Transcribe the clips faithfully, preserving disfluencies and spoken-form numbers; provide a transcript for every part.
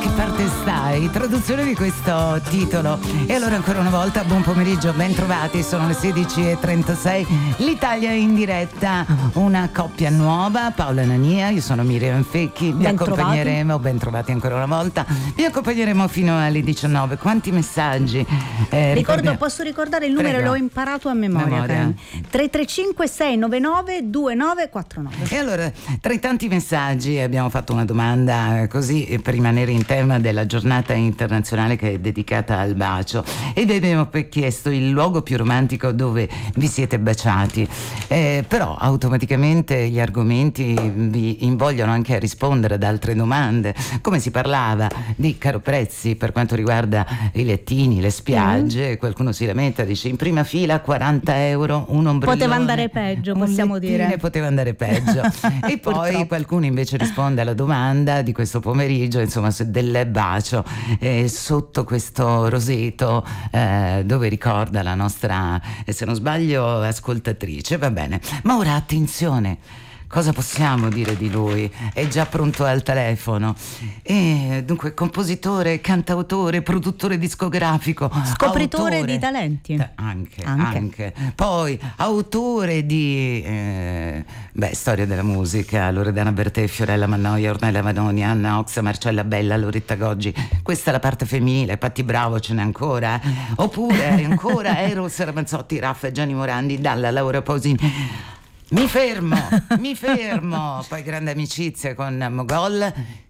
che parte stai? Traduzione di questo titolo. E allora ancora una volta buon pomeriggio, ben trovati, sono le sedici e trentasei, l'Italia è in diretta, una coppia nuova, Paola Nania, io sono Miriam Fecchi, vi ben accompagneremo, trovati. ben trovati ancora una volta, vi accompagneremo fino alle diciannove. Quanti messaggi? Eh, Ricordo, posso ricordare il numero, Prego. l'ho imparato a memoria, Memoria. tre tre cinque sei nove nove due nove quattro nove. E allora, tra i tanti messaggi abbiamo fatto una domanda eh, così eh, per rimanere in tema della giornata internazionale che è dedicata al bacio, e vi abbiamo poi chiesto il luogo più romantico dove vi siete baciati, eh, però automaticamente gli argomenti vi invogliano anche a rispondere ad altre domande, come si parlava di caro prezzi per quanto riguarda i lettini, le spiagge, mm. qualcuno si lamenta, dice in prima fila quaranta euro un ombrellone, poteva andare peggio, possiamo dire, poteva andare peggio. E poi Purtroppo. qualcuno invece risponde alla domanda di questo pomeriggio, insomma, del bacio eh, sotto questo roseto eh, dove ricorda la nostra, eh, se non sbaglio, ascoltatrice. Va bene, ma ora attenzione, cosa possiamo dire di lui? È già pronto al telefono. E dunque, compositore, cantautore, produttore discografico, scopritore autore, di talenti. eh, anche, Anche. anche. Poi autore di eh, beh, storia della musica, Loredana Bertè, Fiorella Mannoia, Ornella Vanoni, Anna Oxa, Marcella Bella, Loretta Goggi. Questa è la parte femminile. Patti Bravo ce n'è ancora, eh? Oppure ancora Eros Ramazzotti, Raffa, Gianni Morandi, Dalla, Laura Pausini. Mi fermo, mi fermo. Poi grande amicizia con Mogol.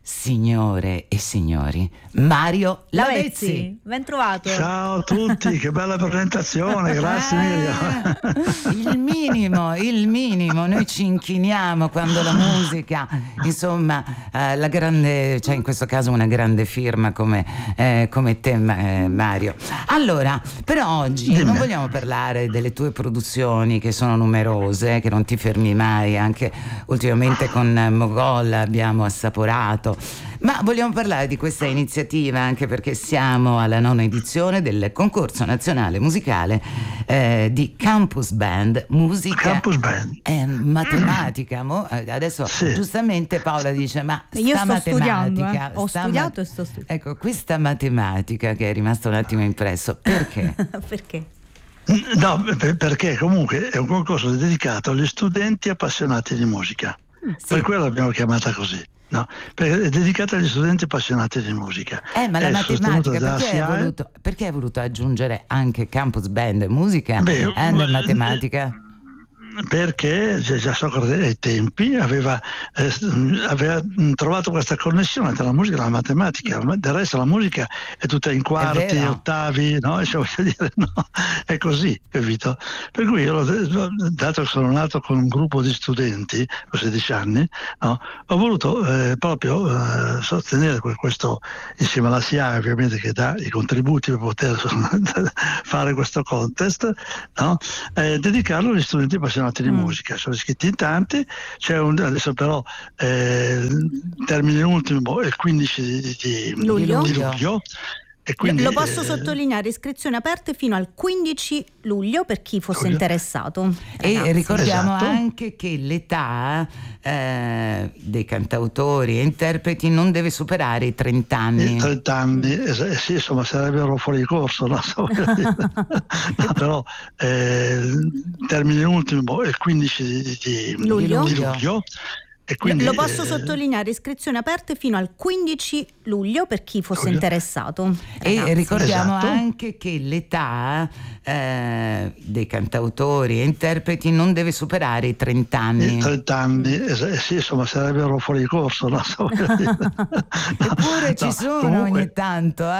Signore e signori, Mario Lavezzi. Lavezzi, ben trovato. Ciao a tutti, che bella presentazione, grazie Miriam. Il minimo, il minimo, noi ci inchiniamo quando la musica, insomma, eh, la grande, cioè in questo caso una grande firma come, eh, come te eh, Mario. Allora, però oggi Dimmi. non vogliamo parlare delle tue produzioni che sono numerose, che non ti fermi mai, anche ultimamente con Mogol abbiamo assaporato. Ma vogliamo parlare di questa iniziativa anche perché siamo alla nona edizione del concorso nazionale musicale eh, di Campus Band, musica Campus Band. e matematica. Mo, eh, adesso Sì. giustamente Paola dice: ma sta Io sto matematica, studiando, eh. ho sta studiato ma- e sto studiando. Ecco, questa matematica che è rimasta un attimo impresso, perché? Perché? No, per- perché comunque è un concorso dedicato agli studenti appassionati di musica. Sì. Per quello l'abbiamo chiamata così. No, perché è dedicata agli studenti appassionati di musica. Eh, ma la È matematica, sostenuta da perché hai, S I A E. voluto, perché hai voluto aggiungere anche Campus Band, musica Beh, and ma- matematica? Perché già già Socrate ai tempi aveva, eh, aveva mh, trovato questa connessione tra la musica e la matematica. Ma del resto la musica è tutta in quarti, vero. ottavi, no? E cioè, voglio dire, no, è così, capito? Per cui io, l'ho- dato che sono nato con un gruppo di studenti, ho sedici anni, no? Ho voluto eh, proprio eh, sostenere que- questo, insieme alla S I A E ovviamente, che dà i contributi per poter fare questo contest, no? Eh, dedicarlo agli studenti appassionati di Mm. musica. Sono iscritti in tanti, c'è un, adesso però eh, il termine ultimo è il quindici di, di- Luglio. di luglio. E quindi, Lo posso eh, sottolineare, iscrizioni aperte fino al quindici luglio per chi fosse Luglio. interessato. E Ragazzi. ricordiamo Esatto. anche che l'età eh, dei cantautori e interpreti non deve superare i trenta anni. eh, trenta anni, es- eh, sì, insomma sarebbero fuori corso, no? So, voglio dire. No, però eh, il termine ultimo è il quindici di, di- Luglio. di luglio. E quindi, Lo posso eh, sottolineare, iscrizioni aperte fino al quindici luglio per chi fosse Luglio. interessato. E Ragazzi. ricordiamo Esatto. anche che l'età eh, dei cantautori e interpreti non deve superare i trenta anni. eh, trenta anni, es- eh, sì, insomma sarebbero fuori corso, no? So, voglio dire. Eppure ci No, sono comunque- ogni tanto, eh.